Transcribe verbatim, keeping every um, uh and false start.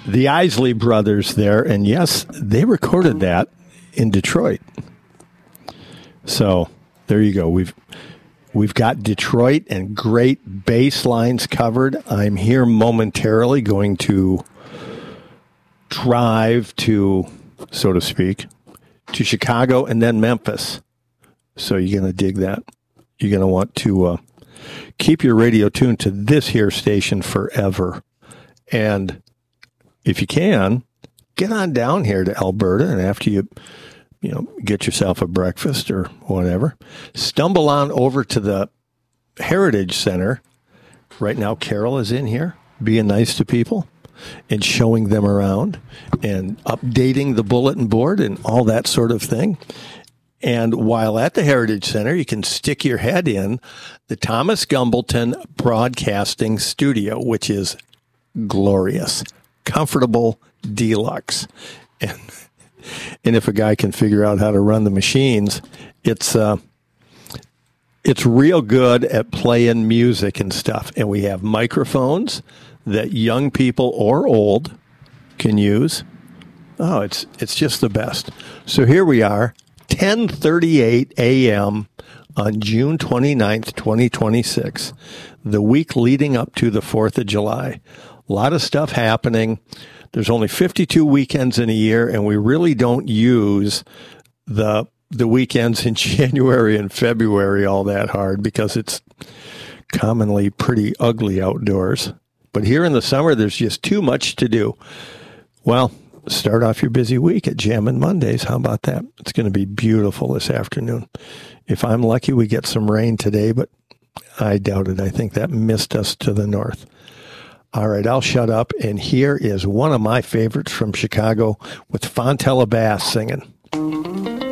the Isley Brothers there, and yes, they recorded that in Detroit. So there you go. We've we've got Detroit and great bass lines covered. I'm here momentarily going to drive to, so to speak, to Chicago and then Memphis. So you're going to dig that. You're going to want to uh, keep your radio tuned to this here station forever. And if you can, get on down here to Alberta, and after you, you know, get yourself a breakfast or whatever, stumble on over to the Heritage Center. Right now, Carol is in here being nice to people and showing them around and updating the bulletin board and all that sort of thing. And while at the Heritage Center, you can stick your head in the Thomas Gumbleton Broadcasting Studio, which is glorious, comfortable, deluxe. And, and if a guy can figure out how to run the machines, it's uh, it's real good at playing music and stuff. And we have microphones that young people or old can use. Oh, it's it's just the best. So here we are, ten thirty-eight a.m. on June twenty-ninth, twenty twenty-six, the week leading up to the fourth of July. A lot of stuff happening. There's only fifty-two weekends in a year, and we really don't use the the weekends in January and February all that hard because it's commonly pretty ugly outdoors. But here in the summer, there's just too much to do. Well, start off your busy week at Jammin' Mondays. How about that? It's going to be beautiful this afternoon. If I'm lucky, we get some rain today, but I doubt it. I think that missed us to the north. All right, I'll shut up. And here is one of my favorites from Chicago with Fontella Bass singing.